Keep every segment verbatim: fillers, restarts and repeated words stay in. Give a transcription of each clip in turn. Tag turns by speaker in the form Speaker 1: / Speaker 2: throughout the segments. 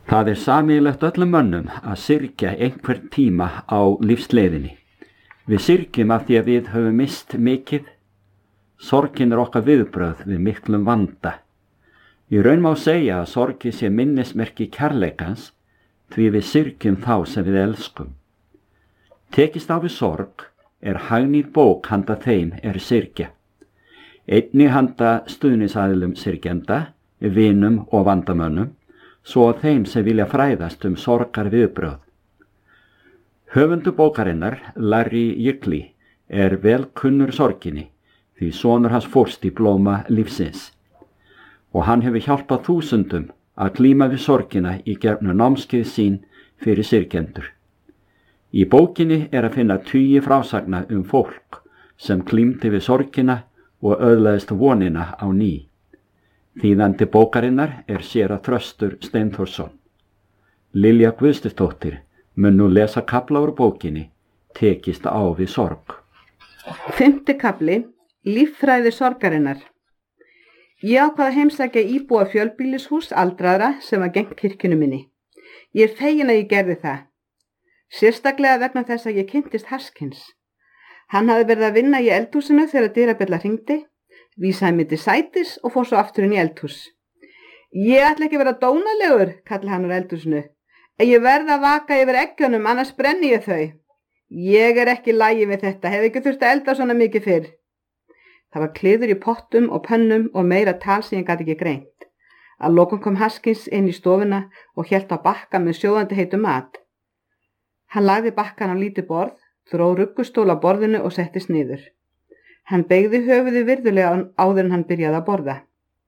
Speaker 1: Það er sameiginlegt öllum mönnum að syrgja einhvern tíma á lífsleiðinni. Við syrgjum af því að við höfum mist mikið. Sorgin er okkar viðbrögð við miklum vanda. Í raun má segja að sorgin sé minnismerki kærleikans því við syrgjum þá sem við elskum. Tekist á við sorg er hagnýt bók handa þeim er syrgja. Einnig handa stuðningsaðilum syrgjenda, vinum og vandamönnum, svo að þeim sem vilja fræðast um sorgar viðbrögð. Höfundur bókarinnar, Larry Jökli, er vel kunnur sorginni, því sonur hans fórst í blóma lífsins. Og hann hefur hjálpað þúsundum að klíma við sorgina í gegnum námskeið sín fyrir syrgjendur. Í bókinni er að finna tugi frásagna um fólk sem klímdi við sorgina og öðlaðist vonina á ný. Þýðandi bókarinnar er séra Þröstur Steinþórsson. Lilja Guðstusdóttir mun nú lesa kafla úr bókinni Tekist á við sorg.
Speaker 2: Fimmti kafli, líffræði sorgarinnar. Ég ákvað að heimsækja íbúa fjölbýlishús aldraðra sem var gegnt kirkjunni minni. Ég er fegin að ég gerði það. Sérstaklega vegna þess að ég kynntist Haskins. Hann hafði verið að vinna í eldhúsinu þegar dyrabjalla hringdi, vísaði mig til sætis og fór svo aftur inn í eldhús. Ég ætla ekki að vera dónalegur, kallaði hann úr eldhúsinu. En ég verð að vaka yfir eggjunum, annars brenni ég þau. Ég er ekki í lagi við þetta, hef ekki þurft að elda svona mikið fyrr. Það var kliður í pottum og pönnum og meira tal sem ég gat ekki greint. Að lokum kom Haskins inn í stofuna og hélt á bakka með sjóðandi heitum mat. Hann lagði bakkan á lítið borð, dró ruggustól á borðinu og settist niður. Hann beygði höfuði virðulega áður en hann byrjaði að borða.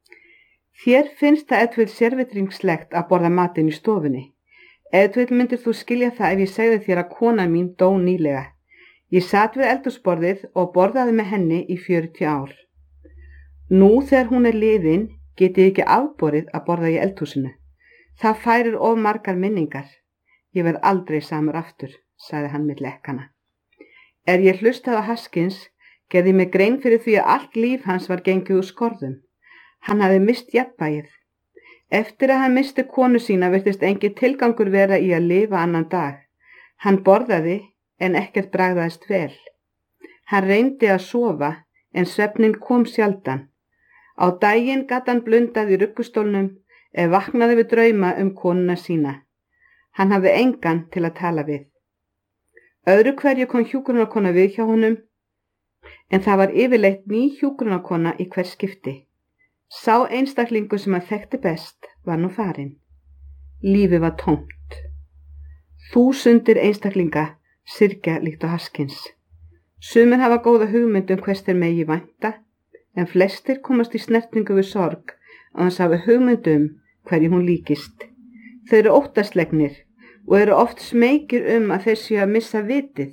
Speaker 2: Þér finnst það ef til sérvitringslegt að borða matinn í stofunni. Ef til myndir þú skilja það ef ég segði þér að kona mín dó nýlega. Ég sat við eldhúsborðið og borðaði með henni í fjörutíu ár. Nú þegar hún er liðin get ég ekki afborið að borða í eldhúsinu. Það færir of margar minningar. Ég verð aldrei samur aftur, sagði hann með lekkana. Er ég hlustaði á Haskins, gerði mig grein fyrir því að allt líf hans var gengið úr skorðum. Hann hafði mist jafnvægið. Eftir að hann misti konu sína virtist engin tilgangur vera í að lifa annan dag. Hann borðaði en ekkert bragðaðist vel. Hann reyndi að sofa en svefnin kom sjaldan. Á daginn gat hann blundað í ruggustólnum ef vaknaði við drauma um konuna sína. Hann hafði engan til að tala við. Öðru hverju kom hjúkrunarkona við hjá honum, en það var yfirleitt ný hjúkrunarkona í hver skipti. Sá einstaklingur sem hann þekkti best var nú farinn. Lífið var tómt. Þúsundir einstaklinga syrgja líkt á Haskins. Sumir hafa góða hugmynd um hvers þeir megi vænta, en flestir komast í snertingu við sorg og hans hafa hugmynd um hverju hún líkist. Þeir eru óttaslegnir og eru oft smeykir um að þeir séu að missa vitið.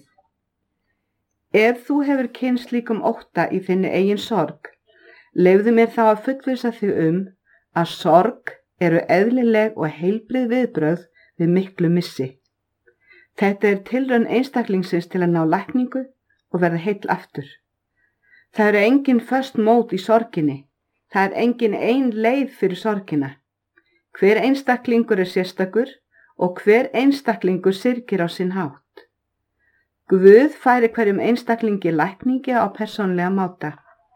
Speaker 2: Ef þú hefur kynnst slíkum ótta í þinni eigin sorg, leyfðu mér þá að fullvissa þig um að sorg eru eðlileg og heilbrigð viðbrögð við miklu missi. Þetta er tilraun einstaklingsins til að ná lækningu og verða heill aftur. Það eru engin föst mót í sorginni. Það er engin ein leið fyrir sorgina. Hver einstaklingur er sérstakur og hver einstaklingur syrgir á sinn hátt. Guð færi hverjum einstaklingi lækningi á persónlega máta.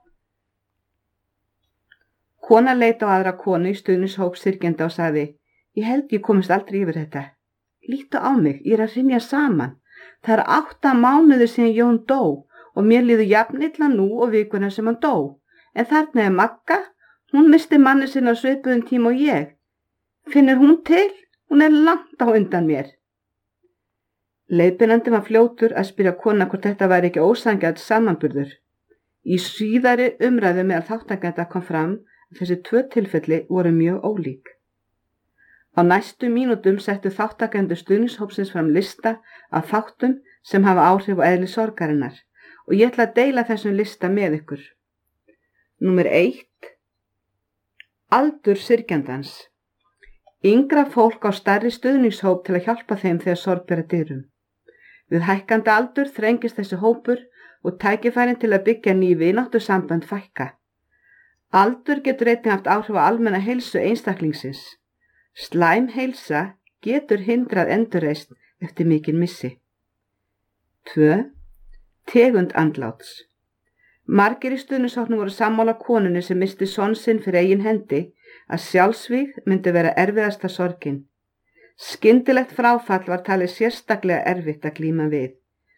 Speaker 2: Kona leit á aðra konu í stuðnishóp syrgjenda og sagði, ég held ég komist aldrei yfir þetta. Lítu á mig, ég er að hrynja saman. Það er átta mánuðir síðan Jón dó og mér líður jafn illa nú og vikuna sem hann dó. En þarna er Magga, hún misti manni sinna á svipuðum tíma og ég. Finnur hún til? Hún er langt á undan mér. Leiðbeinandi var fljótur að spyrja kona hvort þetta væri ekki ósanngjarn samanburður. Í síðari umræðu meðal þátttakenda kom fram að þessi tvö tilfelli voru mjög ólík. Á næstu mínútum settu þáttakendur stuðningshópsins fram lista af þáttum sem hafa áhrif á eðli sorgarinnar og ég ætla að deila þessum lista með ykkur. Númer eitt. Aldur syrgjandans. Yngra fólk á stærri stuðningshóp til að hjálpa þeim þegar sorg ber að dyrum. Við hækkandi aldur þrengist þessi hópur og tækifærin til að byggja ný vináttusambönd fækka. Aldur getur einnig haft áhrif á almenna heilsu einstaklingsins. Slæm heilsa getur hindrað endurreisn eftir mikinn missi. tvö. Tegund andláts. Margir í stuðningshópnum voru sammála konunni sem missti son sinn fyrir eigin hendi að sjálfsvíg myndi vera erfiðasta sorgin. Skyndilegt fráfall var talið sérstaklega erfitt að glíma við.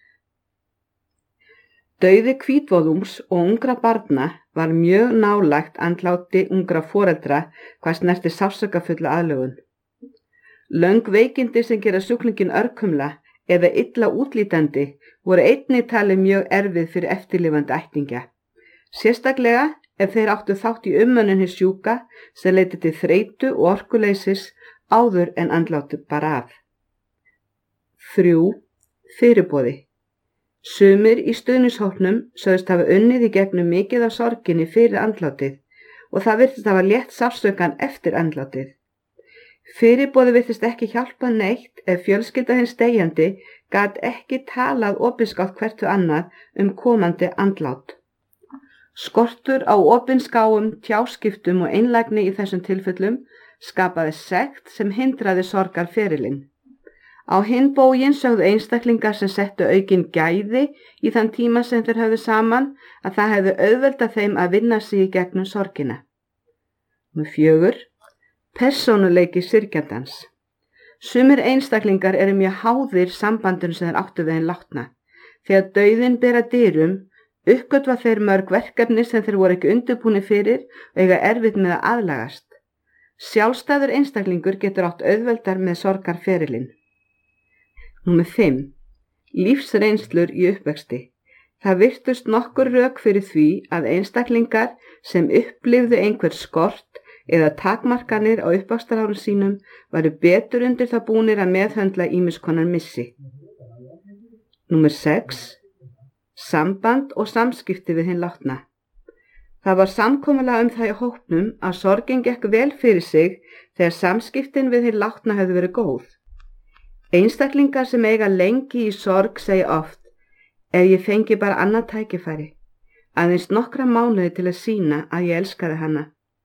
Speaker 2: Dauði hvítvoðungs og ungra barna var mjög nálægt andláti ungra foreldra hvað snerti sársaukafulla aðlögun. Löng veikindi sem gera sjúklingin örkumla eða illa útlítandi voru einnig talið mjög erfið fyrir eftirlifandi ættingja. Sérstaklega ef þeir áttu þátt í umönnun hins sjúka sem leiddi til þreytu og orkuleysis áður en andlátið bar af. þrjú. Fyrirboði. Sumir í stuðningshópnum sögðust hafa unnið í gegnum mikið af sorginni fyrir andlátið og það virtist hafa létt sársaukan eftir andlátið. Fyrirboði virtist ekki hjálpa neitt ef fjölskylda hins deyjandi gat ekki talað opinskátt hvert við annað um komandi andlát. Skortur á opinskáum tjáskiptum og einlægni í þessum tilfellum skapaði sekt sem hindraði sorgarferilinn. Á hinn bóginn sögðu einstaklingar sem settu aukin gæði í þann tíma sem þeir höfðu saman að það hefði auðveldað þeim að vinna sig í gegnum sorgina. Númer fjögur. Persónuleiki syrgjandans. Sumir einstaklingar eru mjög háðir sambandinu sem þeir áttu við hinn látna. Þegar dauðinn ber að dyrum, uppgötva þeir mörg verkefni sem þeir voru ekki undirbúnir fyrir og eiga erfitt með að aðlagast. Sjálfstæður einstaklingur getur átt auðveldar með sorgarferilinn. Númer fimm. Lífsreynslur í uppvexti. Það virtust nokkur rök fyrir því að einstaklingar sem upplifðu einhver skort eða takmarkanir á uppvaxtarárum sínum varu betur undir það búnir að meðhöndla ýmiss konar missi. Númer sex. Samband og samskipti við hinn látna. Það var samkomulag um það í hópnum að sorgin gekk vel fyrir sig þegar samskiptin við hinn látna hefðu verið góð. Einstaklingar sem eiga lengi í sorg segja oft: ef ég fengi bara annað tækifæri, aðeins nokkra mánuði til að sýna að ég elskaði hana.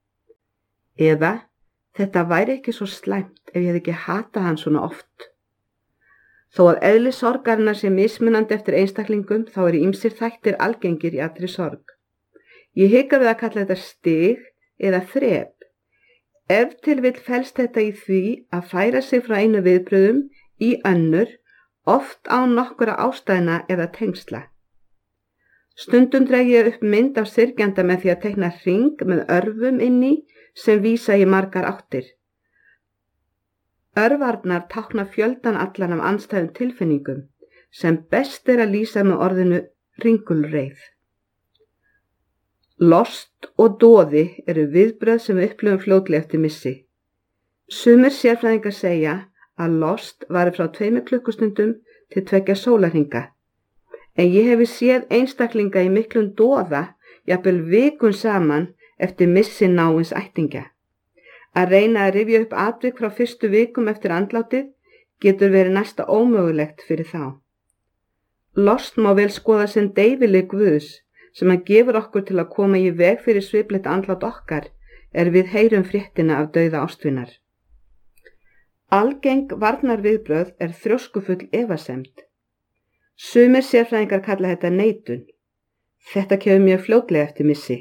Speaker 2: Eða, þetta væri ekki svo slæmt ef ég hefði ekki hatað hann svona oft. Þó að eðli sorgarinnar sé mismunandi eftir einstaklingum þá eru ýmsir þættir algengir í allri sorg. Ég hika við að kalla þetta stig eða þrep. Ef til vill felst þetta í því að færa sig frá einu viðbröðum í önnur, oft á nokkura ástæðna eða tengsla. Stundum dreg ég upp mynd af syrgjanda með því að teikna hring með örfum inni sem vísa í margar áttir. Örvarnar tákna fjöldan allan af andstæðum tilfinningum sem best er að lýsa með orðinu ringulreið. Lost og doði eru viðbröð sem við upplifum fljótlega eftir missi. Sumir sérfræðingar segja að lost vari frá tveimur klukkustundum til tveggja sólarhringa, en ég hefi séð einstaklinga í miklum doða, jafnvel vikum saman eftir missi náins ættingja. Að reyna að rifja upp atvik frá fyrstu vikum eftir andlátið getur verið næsta ómögulegt fyrir þá. Lost má vel skoða sem deyfileg guðs sem hann gefur okkur til að koma í veg fyrir sviplegt andlát okkar er við heyrum fréttina af dauða ástvinar. Algeng varnarviðbrögð er þrjóskufull efasemd. Sumir sérfræðingar kalla þetta neitun. Þetta kemur mjög fljótlega eftir missi.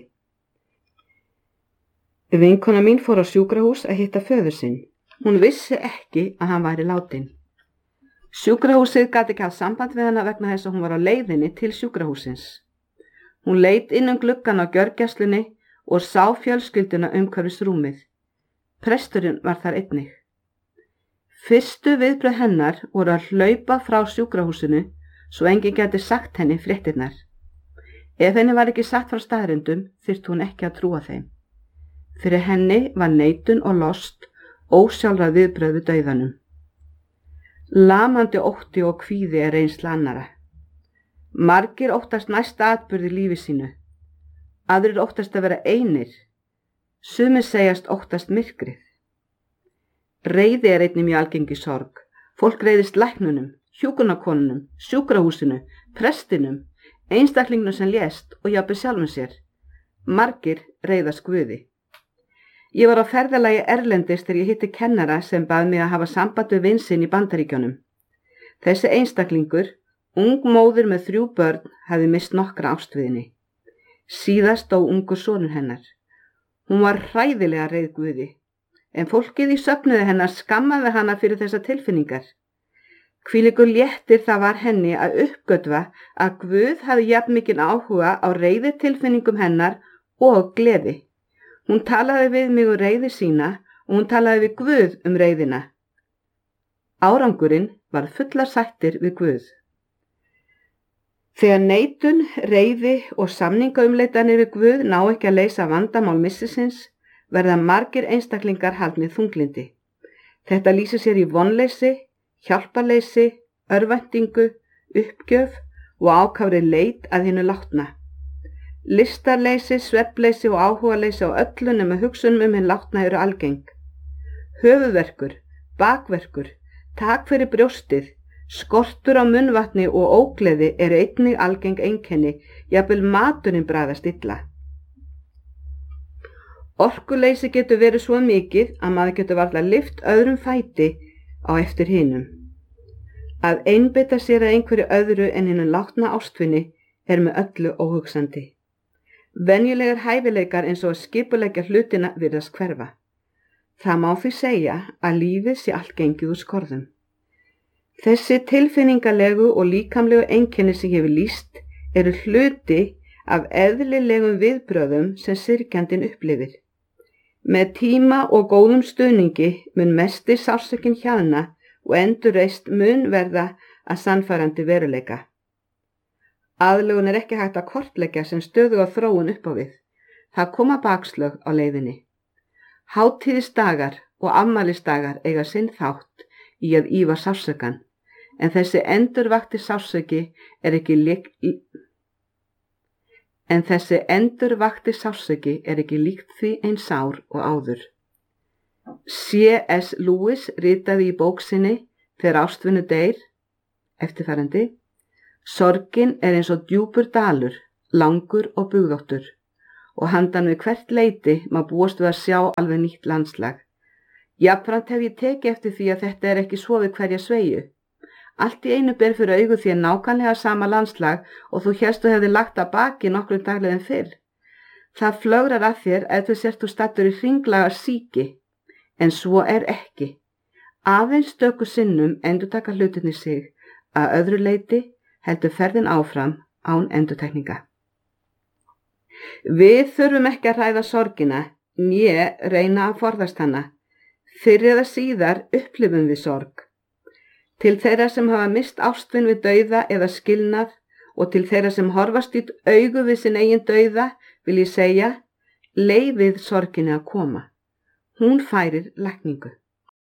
Speaker 2: Vinkona mín fór á sjúkrahús að hitta föður sinn. Hún vissi ekki að hann væri látinn. Sjúkrahúsið gat ekki haft samband við hana vegna þess að hún var á leiðinni til sjúkrahúsins. Hún leit inn um gluggann á gjörgæslunni og sá fjölskylduna umhverfis rúmið. Presturinn var þar einnig. Fyrstu viðbrögð hennar voru að hlaupa frá sjúkrahúsinu svo enginn gæti sagt henni fréttirnar. Ef henni var ekki sagt frá staðreyndum þyrfti hún ekki að trúa þeim. Fyrir henni var neitun og lost ósjálfráð viðbrögð við dauðanum. Lamandi ótti og kvíði er reynsla annara. Margir óttast næsta atburð í lífi sínu. Aðrir óttast að vera einir. Sumir segjast óttast myrkrið. Reiði er einnig mjög algengi sorg. Fólk reiðist læknunum, hjúkrunarkonunum, sjúkrahúsinu, prestinum, einstaklingnum sem lést og jafnvel sjálfum sér. Margir reiðast Guði. Ég var á ferðalagi erlendis þegar ég hitti kennara sem bað mig að hafa samband við vin sinn í Bandaríkjunum. Þessi einstaklingur, ung móðir með þrjú börn, hafði mist nokkra ástviðinni. Síðast dó ungur sonur hennar. Hún var hræðilega reið Guði, en fólkið í söfnuði hennar skammaði hana fyrir þessa tilfinningar. Hvílíkur léttir það var henni að uppgötva að Guð hafði jafn mikinn áhuga á reiði tilfinningum hennar og gleði. Hún talaði við mig um reiði sína og hún talaði við Guð um reiðina. Árangurinn var fullar sættir við Guð. Þegar neitun, reiði og samningaumleitanir við Guð ná ekki að leysa vandamál missisins, verða margir einstaklingar haldnir þunglindi. Þetta lýsir sér í vonleysi, hjálparleysi, örvæntingu, uppgjöf og ákafri leit að hinu látna. Listarleysi, svefnleysi og áhugaleysi á öllu nema hugsunum um hinn látna eru algeng. Höfuðverkur, bakverkur, tak fyrir brjóstið, skortur á munnvatni og ógleði eru einnig algeng einkenni, jafnvel maturinn bragðast illa. Orkuleysi getur verið svo mikið að maður getur varla lyft öðrum fæti á eftir hinum. Að einbeita sér að einhverju öðru en hinum látna ástvinni er með öllu óhugsandi. Venjulegar hæfileikar eins og að skipuleggja hlutina virðast hverfa. Það má því segja að lífið sé allt gengið úr skorðum. Þessi tilfinningalegu og líkamlegu einkenni sem ég hef lýst eru hluti af eðlilegum viðbröðum sem syrgjandinn upplifir. Með tíma og góðum stuðningi mun mesti sársaukinn hjaðna og endurreist mun verða að sannfærandi veruleika. Aðlögun er ekki hægt að kortleggja sem stöðuga þróun upp á við. Það koma bakslög á leiðinni. Hátíðisdagar og afmælisdagar eiga sinn þátt í að ýfa sársaukann, en þessi endurvakti sársauki er ekki lík... en þessi endurvakti sársauki er ekki líkt því eins sár og áður. C S Lewis ritaði í bók sinni Þegar ástvinur deyr, eftirfarandi: Sorgin er eins og djúpur dalur, langur og bugðóttur, og handan við hvert leiti má búast við að sjá alveg nýtt landslag. Jafnframt hef ég tekið eftir því að þetta er ekki svo við hverja sveigju. Allt í einu ber fyrir augu því að nákvæmlega sama landslag og þú hélst þú hefði lagt að baki nokkrum daglegum fyrr. Það flögrar að þér ef þú sért þú stattur í hringlaga síki, en svo er ekki. Aðeins stöku sinnum endurtaka hlutinni sig, að öðru leiti heldur ferðin áfram án endurtekninga. Við þurfum ekki að ræða sorgina, né reyna að forðast hana. Fyrr eða síðar upplifum við sorg. Til þeirra sem hafa mist ástvin við dauða eða skilnað og til þeirra sem horfast í augu við sinn eigin dauða vil ég segja, leyfið sorginni að koma. Hún færir lækningu.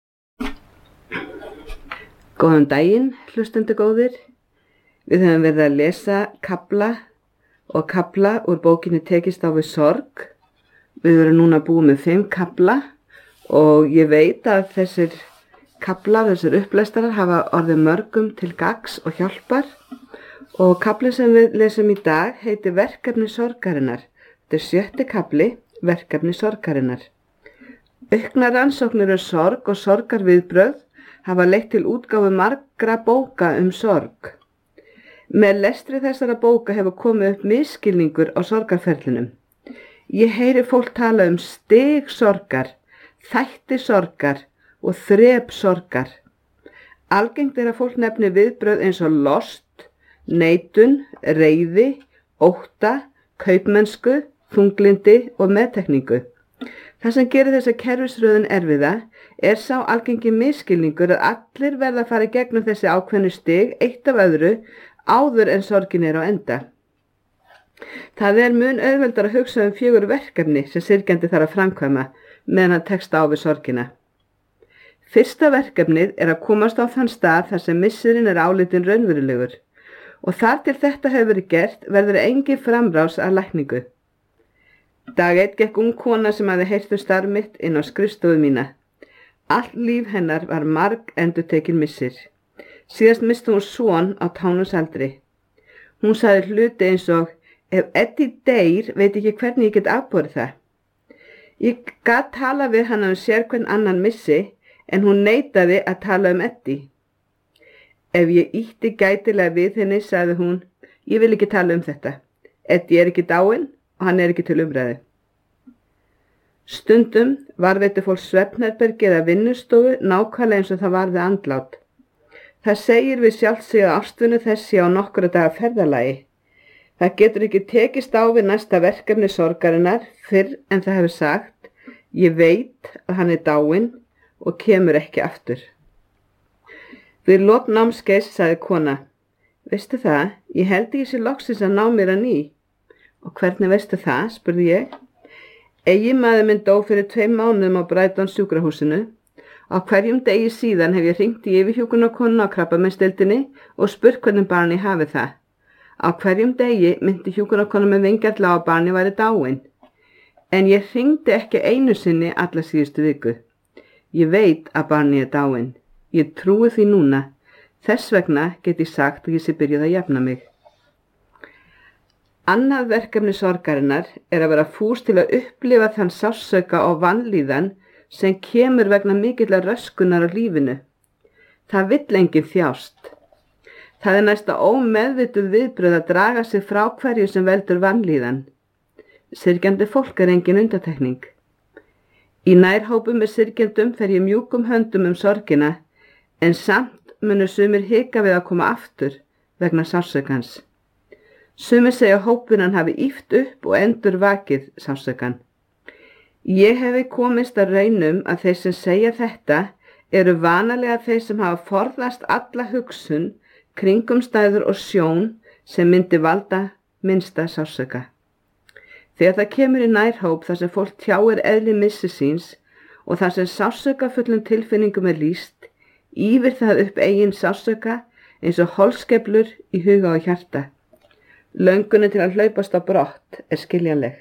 Speaker 2: Góðan daginn, hlustendur góðir. Við höfum verið að lesa kafla og kafla úr bókinni Tekist á við sorg. Við erum núna búið með fimm kafla og ég veit að þessir kaflar, þessir upplestarar hafa orðið mörgum til gagns og hjálpar, og kafli sem við lesum í dag heitir Verkefni sorgarinnar. Þetta er sjötti kafli, Verkefni sorgarinnar. Auknar rannsóknir um sorg og sorgarviðbrögð hafa leitt til útgáfu margra bóka um sorg. Með lestri þessara bóka hefur komið upp misskilningur á sorgarferlinum. Ég heyri fólk tala um stig sorgar, þætti sorgar og þrep sorgar. Algengt er að fólk nefni viðbrögð eins og lost, neitun, reiði, ótta, kaupmennsku, þunglindi og meðtekningu. Það sem gerir þessa kerfisröðun erfiða er sá algengi misskilningur að allir verða að fara í gegnum þessi ákveðnu stig eitt af öðru áður en sorgin er á enda. Það er mun auðveldar að hugsa um fjögur verkefni sem syrgjandi þarf að framkvæma meðan hann tekst á við sorgina. Fyrsta verkefnið er að komast á þann stað þar sem missirinn er álitinn raunverulegur, og þar til þetta hefur verið gert verður engin framrás að lækningu. Dag einn gekk ung kona sem hafði heyrt um starf mitt inn á skrifstofu mína. Allt líf hennar var marg endurtekin missir. Síðast misti hún son á tánusaldri. Hún sagði hluti eins og: ef Eddie deyr veit ekki hvernig ég get afborið það. Ég gat tala við hana um sérhvern annan missi en hún neitaði að tala um Eddie. Ef ég ýtti gætilega við henni, sagði hún, ég vil ekki tala um þetta. Eddie er ekki dáinn og hann er ekki til umræðu. Stundum varðveitti fólk svefnherbergi eða vinnustofu nákvæmlega eins og það varði andlát. Það segir við sjálft sig að ástvinnu þessi á nokkura daga ferðalagi. Það getur ekki tekist á við næsta verkefni sorgarinnar fyrr en það hefur sagt, ég veit að hann er dáinn og kemur ekki aftur. Við lok námskeiðs sagði kona, veistu það, ég held ég sé loksins að ná mér að ný. Og hvernig veistu það, spurði ég. Eiginmaður minn dó fyrir tveim mánuðum á Brighton sjúkrahúsinu. Á hverjum degi síðan hef ég hringt í yfirhjúkrunarkonuna á krabbameinsdeildinni og spurt hvernig barni hafi það. Á hverjum degi myndi hjúkrunarkona með vingjarla á að barni væri dáinn. En ég hringdi ekki einu sinni alla síðustu viku. Ég veit að barni er dáinn. Ég trúi því núna. Þess vegna get ég sagt að ég sé byrjuð að jafna mig. Annað verkefni sorgarinnar er að vera fús til að upplifa þann sársauka og vanlíðan sem kemur vegna mikillar röskunar á lífinu. Það vill enginn þjást. Það er næsta ómeðvituð viðbrögð að draga sig frá hverju sem veldur vanlíðan. Syrgjandi fólk er engin undantekning. Í nærhópum með syrgjandum fer ég mjúkum höndum um sorgina, en samt munu sumir hika við að koma aftur vegna sársaukans. Sumir segja hópurinn hafi ýft upp og endur vakið sársaukan. Ég hefi komist að raunum að þeir sem segja þetta eru vanalega þeir sem hafa forðast alla hugsun, kringumstæður og sjón sem myndi valda minnsta sársauka. Þegar það kemur í nærhóp þar sem fólk tjáir eðli missi síns og þar sem sársaukafullum tilfinningum er lýst, ýfir það upp eigin sársauka eins og holskeflur í huga og hjarta. Löngunin til að hlaupast á brott er skiljanleg.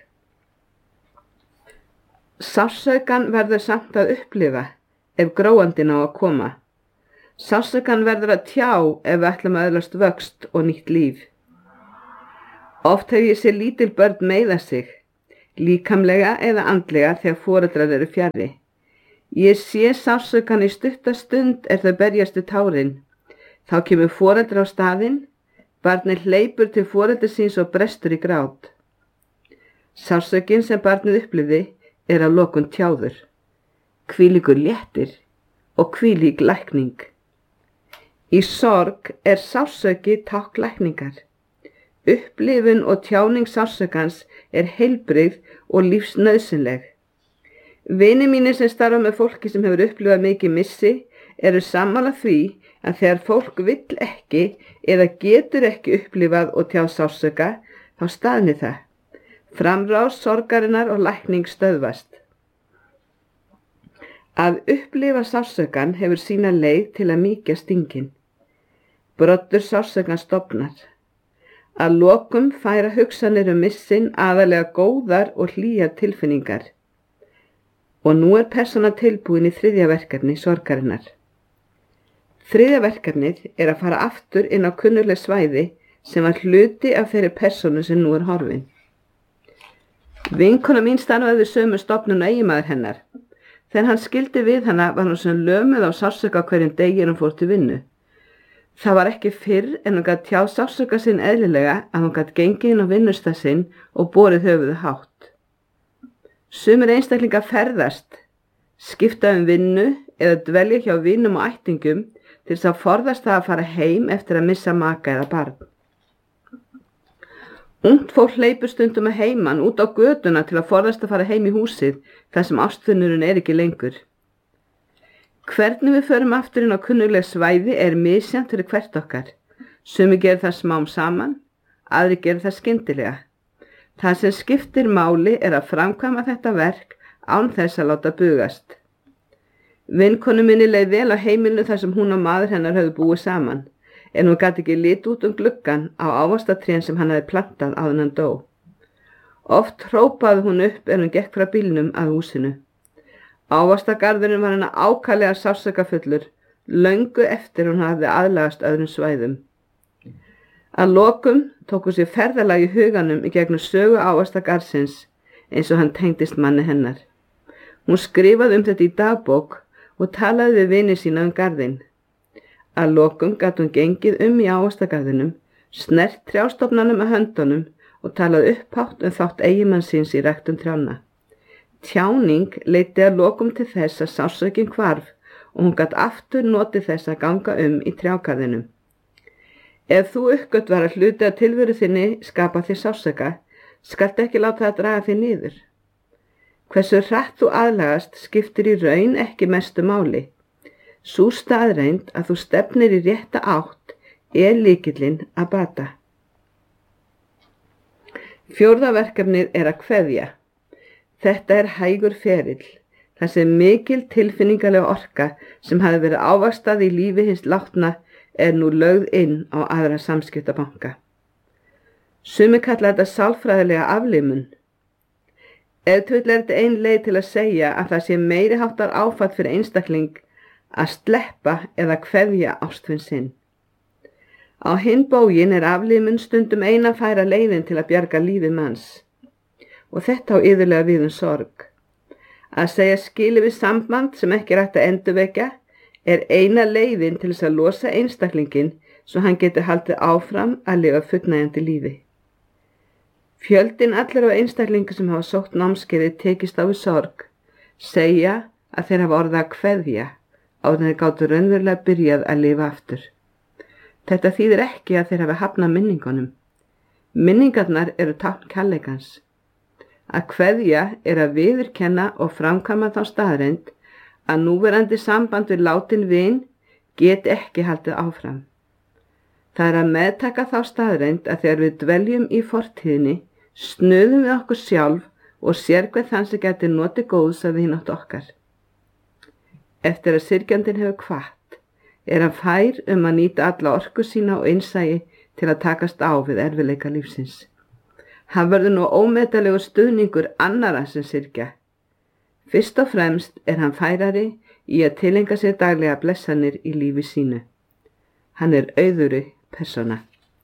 Speaker 2: Sársaukan verður samt að upplifa ef gróandinn á að koma. Sársaukan verður að tjá ef við ætlum að öðlast vöxt og nýtt líf. Oft hef ég séð lítil börn meiða sig, líkamlega eða andlega þegar foreldrar eru fjarri. Ég sé sársaukan í stutta stund er þau berjast við tárin. Þá kemur foreldrar á staðinn, barnið hleypur til foreldri síns og brestur í grát. Sársaukin sem barnið upplifði er að lokum tjáður. Hvílíkur léttir og hvílík lækning. Í sorg er sársauki tákn lækningar. Upplifun og tjáning sársökans er heilbrigð og lífsnauðsynleg. Vinir mínir sem starfa með fólki sem hefur upplifað mikið missi eru sammála því að þegar fólk vill ekki eða getur ekki upplifað og tjáð sársöka, þá staðni það. Framrás sorgarinnar og lækning stöðvast. Að upplifa sársökan hefur sína leið til að mýkja stingin. Broddur sársökans stofnar. Að lokum færa hugsanir um missin aðalega góðar og hlýjar tilfinningar. Og nú er persóna tilbúin í þriðja verkefni sorgarinnar. Þriðja verkefnið er að fara aftur inn á kunnugleg svæði sem var hluti af þeirri persónu sem nú er horfin. Vinkona mín starfaði við sömu stofnun og eiginmaður hennar. Þegar hann skildi við hana var hún sem lömuð á sársauka hverjum degi er hún fór til vinnu. Það var ekki fyrr en hún gat tjáð sársauka sinn eðlilega að hún gat gengið inn á vinnustað sinn og borið höfuðu hátt. Sumir einstaklingar ferðast, skipta um vinnu eða dvelja hjá vinum og ættingum til þess að forðast það að fara heim eftir að missa maka eða barn. Ungt fólk hleypur stundum að heiman út á götuna til að forðast að fara heim í húsið þar sem ástfinnurinn er ekki lengur. Hvernig við förum aftur inn á kunnugleg svæði er misjafnt fyrir hvert okkar. Sumir gera það smám saman, aðrir gera það skyndilega. Það sem skiptir máli er að framkvæma þetta verk án þess að láta bugast. Vinkonu minni leið vel á heimilinu þar sem hún og maður hennar höfðu búið saman, en hún gat ekki lit út um gluggann á ávaxtatrén sem hann hefði plantað áður en hann dó. Oft hrópaði hún upp en hún gekk frá bílnum að húsinu. Ávaxtagarðurinn var hennar ákaflega sársaukafullur, löngu eftir hún hafði aðlagast öðrum svæðum. Að lokum tók hún sér ferðalag í huganum í gegnum sögu ávaxtagarðsins eins og hann tengdist manni hennar. Hún skrifaði um þetta í dagbók og talaði við vini sína um garðinn. Að lokum gat hún gengið um í ávaxtagarðinum, snert trjástofnanum að höndunum og talaði upphátt um þátt eiginmanns síns í ræktun trjánna. Tjáning leiddi að lokum til þess að sársaukinn hvarf og hún gat aftur notið þess að ganga um í trjágarðinum. Ef þú uppgötvar að hluti að tilveru þinni skapa þér sársauka, skaltu ekki láta það draga þig niður. Hversu hratt þú aðlagast skiptir í raun ekki mestu máli. Sú staðreind að þú stefnir í rétta átt er lykillinn að bata. Fjórða verkefnið er að kveðja. Þetta er hægur ferill, þar sem mikil tilfinningalega orka sem hafi verið ávaxtað í lífi hins látna er nú lögð inn á aðra samskiptabanka. Sumir kalla þetta sálfræðilega aflimun. Ef til vill er þetta ein leið til að segja að það sé meiri háttar áfall fyrir einstakling að sleppa eða kveðja ástvin sinn. Á hinn bóginn er aflimun stundum eina færa leiðin til að bjarga lífi manns. Og þetta á iðulega við um sorg. Að segja skilið við samband sem ekki er hægt að endurvekja er eina leiðin til þess að losa einstaklinginn svo hann getur haldið áfram að lifa fullnægjandi lífi. Fjöldinn allir af einstaklingar sem hafa sótt námskeiðið tekist á við sorg segja að þeir hafa orðið að kveðja áður en þeir gátu raunverulega byrjað að lifa aftur. Þetta þýðir ekki að þeir hafi hafnað minningunum. Minningarnar eru tákn kærleikans. Að kveðja er að viðurkenna og framkvæma þá staðreind að núverandi samband við látin vin get ekki haldið áfram. Það er að meðtaka þá staðreind að þegar við dveljum í fortíðinni snuðum við okkur sjálf og sér hver þann sem gæti notið góðs að vinátt okkar. Eftir að syrgjandinn hefur kvatt, er hann fær um að nýta alla orku sína og innsæi til að takast á við erfiðleika lífsins. Hann verður nú ómetalegur stuðningur annarra sem syrgja. Fyrst og fremst er hann færari í að tilenga sér daglega blessanir í lífi sínu. Hann er auðugri persóna.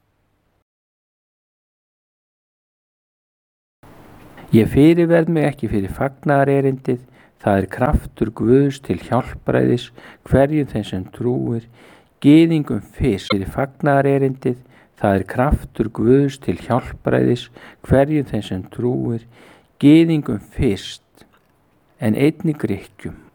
Speaker 3: Ég fyrirverð mig ekki fyrir fagnaðarerindið, það er kraftur Guðs til hjálpræðis hverjum þeim sem trúir, gyðingum fyrst fyrir fagnaðarerindið, það er kraftur Guðs til hjálpræðis hverjum þeim sem trúir, gyðingum fyrst, en einnig Grikkjum